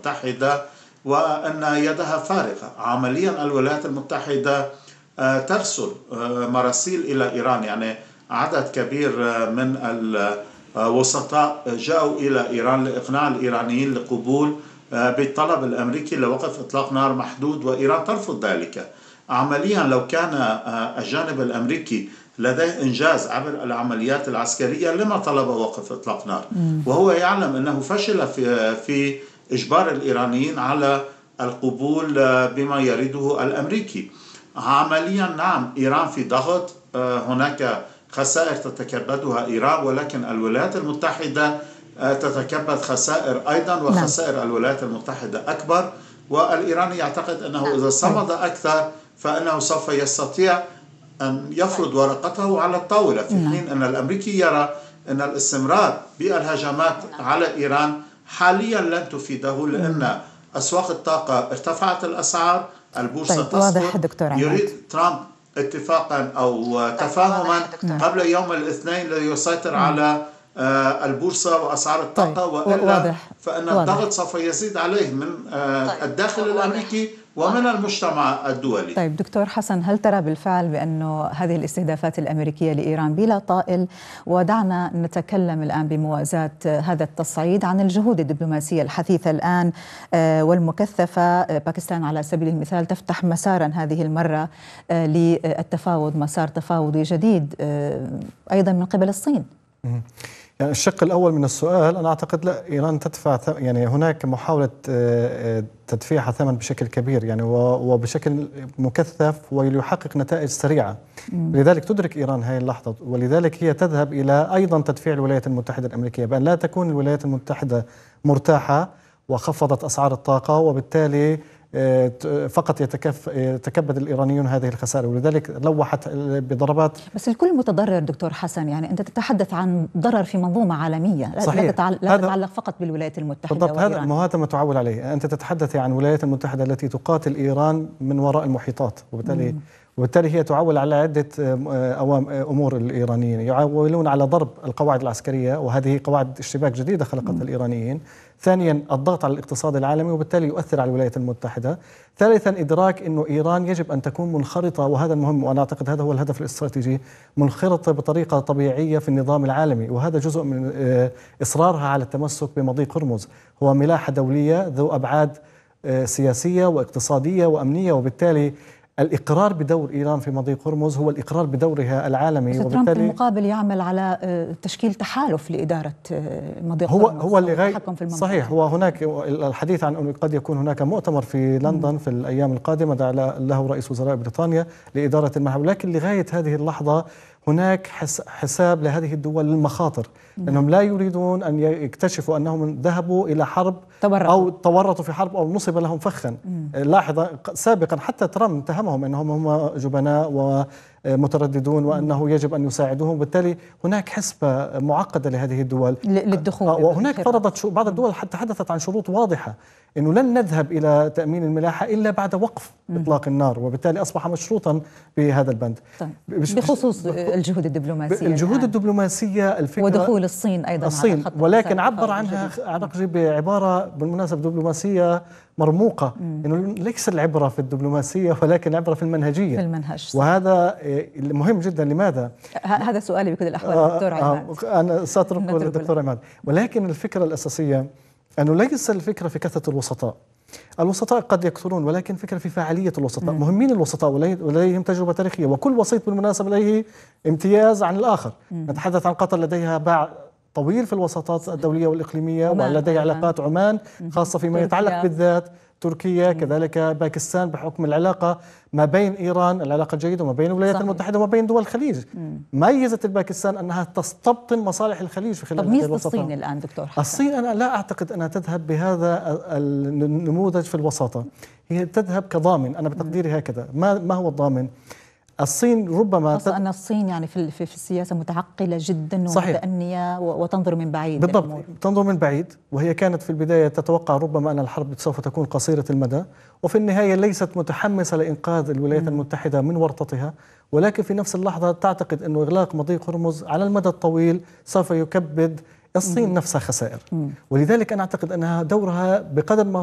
المتحدة وأن يدها فارغة. عمليا الولايات المتحدة ترسل مراسيل إلى إيران، يعني عدد كبير من الوسطاء جاءوا إلى إيران لإقناع الإيرانيين لقبول بالطلب الأمريكي لوقف إطلاق نار محدود، وإيران ترفض ذلك. عمليا لو كان الجانب الأمريكي لديه إنجاز عبر العمليات العسكرية لما طلب وقف إطلاق نار، وهو يعلم أنه فشل في إجبار الإيرانيين على القبول بما يريده الأمريكي. عمليا نعم، إيران في ضغط، هناك خسائر تتكبدها إيران، ولكن الولايات المتحدة تتكبد خسائر أيضا، وخسائر الولايات المتحدة أكبر، والإيراني يعتقد أنه إذا صمد أكثر فإنه سوف يستطيع أن يفرض ورقته على الطاولة، في حين أن الأمريكي يرى أن الاستمرار بالهجمات على إيران حاليا لن تفيده، لأن أسواق الطاقة ارتفعت الأسعار، البورصة تسقط. يريد ترامب اتفاقا أو تفاهما قبل يوم الاثنين ليسيطر على البورصة وأسعار الطاقة، وإلا فإن الضغط سوف يزيد عليه من الداخل الأمريكي ومن المجتمع الدولي. طيب دكتور حسن، هل ترى بالفعل بأنه هذه الاستهدافات الأمريكية لإيران بلا طائل؟ ودعنا نتكلم الآن بموازاة هذا التصعيد عن الجهود الدبلوماسية الحثيثة الآن والمكثفة. باكستان على سبيل المثال تفتح مسارا هذه المرة للتفاوض، مسار تفاوضي جديد أيضا من قبل الصين. يعني الشق الأول من السؤال، أنا أعتقد لا، إيران تدفع، يعني هناك محاولة تدفيعها ثمن بشكل كبير يعني وبشكل مكثف وليحقق نتائج سريعة. لذلك تدرك إيران هذه اللحظة، ولذلك هي تذهب إلى أيضا تدفيع الولايات المتحدة الأمريكية بأن لا تكون الولايات المتحدة مرتاحة وخفضت أسعار الطاقة، وبالتالي فقط يتكبد الإيرانيون هذه الخسائر، ولذلك لوحت بضربات. بس الكل متضرر دكتور حسن، يعني أنت تتحدث عن ضرر في منظومة عالمية، صحيح. لا تتعلق فقط بالولايات المتحدة بالضبط، هذا ما تعول عليه. أنت تتحدث عن الولايات المتحدة التي تقاتل إيران من وراء المحيطات، وبالتالي هي تعول على عدة أمور. الإيرانيين يعولون على ضرب القواعد العسكرية، وهذه قواعد اشتباك جديدة خلقتها الإيرانيين. ثانيا الضغط على الاقتصاد العالمي، وبالتالي يؤثر على الولايات المتحدة. ثالثا إدراك أنه إيران يجب أن تكون منخرطة، وهذا المهم، وأنا أعتقد هذا هو الهدف الاستراتيجي، منخرطة بطريقة طبيعية في النظام العالمي، وهذا جزء من إصرارها على التمسك بمضيق هرمز. هو ملاحة دولية ذو أبعاد سياسية واقتصادية وأمنية، وبالتالي الإقرار بدور إيران في مضيق هرمز هو الإقرار بدورها العالمي. وبالتالي ترامب بالمقابل يعمل على تشكيل تحالف لإدارة مضيق هرمز. هو اللي صحيح. هو هناك الحديث عن أنه قد يكون هناك مؤتمر في لندن في الأيام القادمة دعا له رئيس وزراء بريطانيا لإدارة المحور، لكن لغاية هذه اللحظة هناك حساب لهذه الدول للمخاطر، أنهم لا يريدون أن يكتشفوا أنهم ذهبوا إلى حرب أو تورطوا في حرب أو نصب لهم فخا. لاحظ سابقا حتى ترامب اتهمهم أنهم هم جبناء ومترددون وأنه يجب أن يساعدوهم، وبالتالي هناك حسبة معقدة لهذه الدول للدخول. وهناك فرضت بعض الدول حتى تحدثت عن شروط واضحة، أنه لن نذهب إلى تأمين الملاحة إلا بعد وقف إطلاق النار، وبالتالي أصبح مشروطا بهذا البند. طيب. بخصوص الجهود الدبلوماسية، الجهود الدبلوماسية الفكرة ودخول الصين أيضا على الخط، ولكن عبر عنها بعبارة بالمناسبة دبلوماسية مرموقة، إنه ليس العبرة في الدبلوماسية ولكن العبرة في المنهجية، في المنهج. وهذا مهم جدا. لماذا؟ هذا سؤالي بكل الأحوال دكتور عماد. أنا سأتركه للدكتور عماد، ولكن الفكرة الأساسية أنه ليس الفكرة في كثرة الوسطاء. الوسطاء قد يكثرون، ولكن فكرة في فاعلية الوسطاء. مهمين الوسطاء ولديهم تجربة تاريخية، وكل وسيط بالمناسبة لديه امتياز عن الآخر. نتحدث عن قطر لديها باع طويل في الوساطات الدولية والإقليمية، ولديها علاقات عمان خاصة فيما يتعلق بالذات، تركيا كذلك، باكستان بحكم العلاقة ما بين إيران، العلاقة الجيدة، وما بين الولايات المتحدة وما بين دول الخليج. ميزت الباكستان أنها تستبطن مصالح الخليج في خلال ميزة الصين الآن دكتور حسن؟ الصين أنا لا أعتقد أنها تذهب بهذا النموذج في الوساطة، هي تذهب كضامن. أنا بتقديري هكذا. ما هو الضامن؟ الصين ربما أن الصين يعني في السياسة متعقلة جدا ومتأنية وتنظر من بعيد. بالضبط، تنظر من بعيد، وهي كانت في البداية تتوقع ربما أن الحرب سوف تكون قصيرة المدى، وفي النهاية ليست متحمسة لإنقاذ الولايات المتحدة من ورطتها، ولكن في نفس اللحظة تعتقد أن إغلاق مضيق هرمز على المدى الطويل سوف يكبد الصين نفسها خسائر. ولذلك أنا أعتقد أنها دورها بقدر ما